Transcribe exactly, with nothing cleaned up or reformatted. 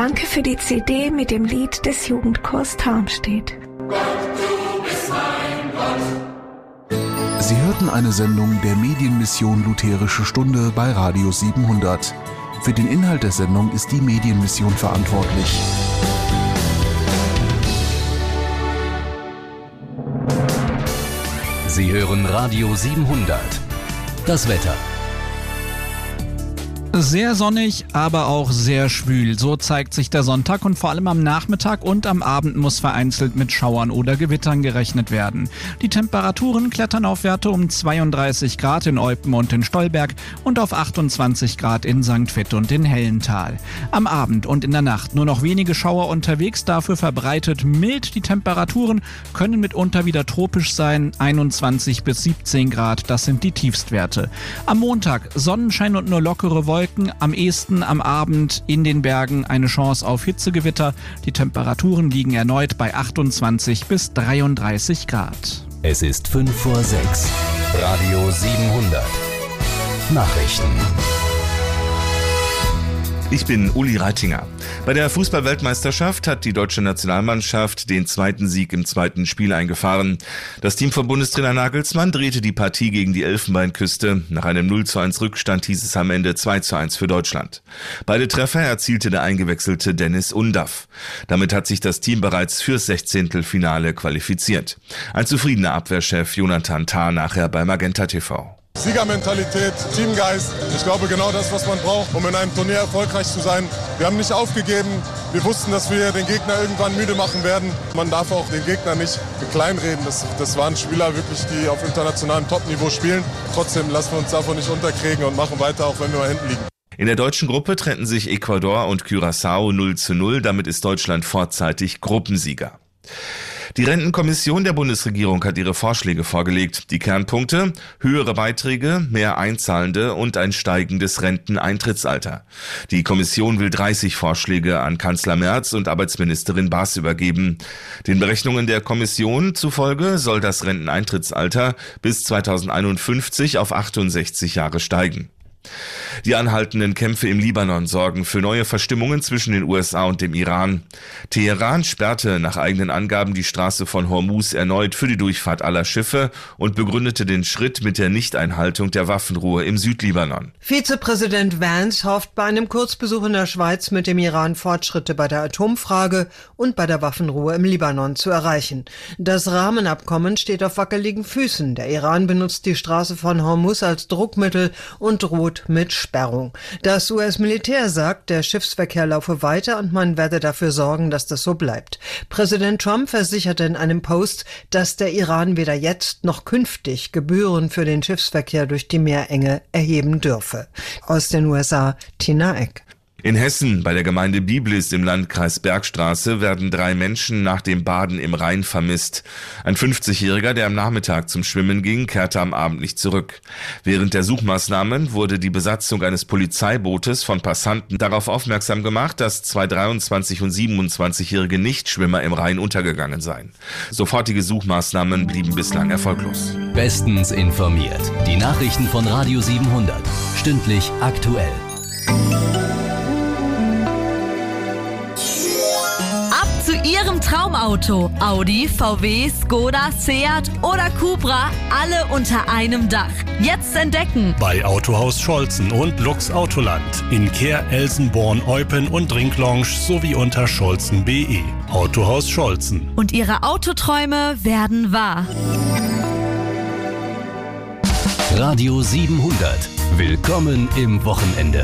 Danke für die C D mit dem Lied des Jugendchors Tarmstedt. Gott, du bist mein Gott. Sie hörten eine Sendung der Medienmission Lutherische Stunde bei Radio siebenhundert. Für den Inhalt der Sendung ist die Medienmission verantwortlich. Sie hören Radio siebenhundert. Das Wetter. Sehr sonnig, aber auch sehr schwül. So zeigt sich der Sonntag und vor allem am Nachmittag und am Abend muss vereinzelt mit Schauern oder Gewittern gerechnet werden. Die Temperaturen klettern auf Werte um zweiunddreißig Grad in Eupen und in Stolberg und auf achtundzwanzig Grad in Sankt Vith und in Hellental. Am Abend und in der Nacht nur noch wenige Schauer unterwegs, dafür verbreitet mild. Die Temperaturen können mitunter wieder tropisch sein, einundzwanzig bis siebzehn Grad, das sind die Tiefstwerte. Am Montag Sonnenschein und nur lockere Wolken. Am ehesten am Abend in den Bergen eine Chance auf Hitzegewitter. Die Temperaturen liegen erneut bei achtundzwanzig bis dreiunddreißig Grad. Es ist fünf vor sechs. Radio siebenhundert. Nachrichten. Ich bin Uli Reitinger. Bei der Fußball-Weltmeisterschaft hat die deutsche Nationalmannschaft den zweiten Sieg im zweiten Spiel eingefahren. Das Team von Bundestrainer Nagelsmann drehte die Partie gegen die Elfenbeinküste. Nach einem null zu eins Rückstand hieß es am Ende zwei zu eins für Deutschland. Beide Treffer erzielte der eingewechselte Dennis Undaff. Damit hat sich das Team bereits fürs Sechzehntelfinale qualifiziert. Ein zufriedener Abwehrchef Jonathan Tah nachher bei Magenta T V. Siegermentalität, Teamgeist, ich glaube genau das, was man braucht, um in einem Turnier erfolgreich zu sein. Wir haben nicht aufgegeben, wir wussten, dass wir den Gegner irgendwann müde machen werden. Man darf auch den Gegner nicht kleinreden, das, das waren Spieler wirklich, die auf internationalem Top-Niveau spielen. Trotzdem lassen wir uns davon nicht unterkriegen und machen weiter, auch wenn wir mal hinten liegen. In der deutschen Gruppe trennten sich Ecuador und Curaçao null zu null, damit ist Deutschland vorzeitig Gruppensieger. Die Rentenkommission der Bundesregierung hat ihre Vorschläge vorgelegt. Die Kernpunkte: höhere Beiträge, mehr Einzahlende und ein steigendes Renteneintrittsalter. Die Kommission will dreißig Vorschläge an Kanzler Merz und Arbeitsministerin Baas übergeben. Den Berechnungen der Kommission zufolge soll das Renteneintrittsalter bis zweitausendeinundfünfzig auf achtundsechzig Jahre steigen. Die anhaltenden Kämpfe im Libanon sorgen für neue Verstimmungen zwischen den U S A und dem Iran. Teheran sperrte nach eigenen Angaben die Straße von Hormuz erneut für die Durchfahrt aller Schiffe und begründete den Schritt mit der Nichteinhaltung der Waffenruhe im Südlibanon. Vizepräsident Vance hofft bei einem Kurzbesuch in der Schweiz mit dem Iran Fortschritte bei der Atomfrage und bei der Waffenruhe im Libanon zu erreichen. Das Rahmenabkommen steht auf wackeligen Füßen. Der Iran benutzt die Straße von Hormuz als Druckmittel und droht mit Sperrung. Das U S-Militär sagt, der Schiffsverkehr laufe weiter und man werde dafür sorgen, dass das so bleibt. Präsident Trump versicherte in einem Post, dass der Iran weder jetzt noch künftig Gebühren für den Schiffsverkehr durch die Meerenge erheben dürfe. Aus den U S A, Tina Eck. In Hessen, bei der Gemeinde Biblis im Landkreis Bergstraße, werden drei Menschen nach dem Baden im Rhein vermisst. Ein fünfzigjähriger, der am Nachmittag zum Schwimmen ging, kehrte am Abend nicht zurück. Während der Suchmaßnahmen wurde die Besatzung eines Polizeibootes von Passanten darauf aufmerksam gemacht, dass zwei dreiundzwanzig- und siebenundzwanzigjährige Nichtschwimmer im Rhein untergegangen seien. Sofortige Suchmaßnahmen blieben bislang erfolglos. Bestens informiert. Die Nachrichten von Radio siebenhundert. Stündlich aktuell. Zu Ihrem Traumauto. Audi, V W, Skoda, Seat oder Cupra, alle unter einem Dach. Jetzt entdecken. Bei Autohaus Scholzen und Lux Autoland. In Kehr, Elsenborn, Eupen und Drinklounge sowie unter scholzen punkt de. Autohaus Scholzen. Und Ihre Autoträume werden wahr. Radio siebenhundert. Willkommen im Wochenende.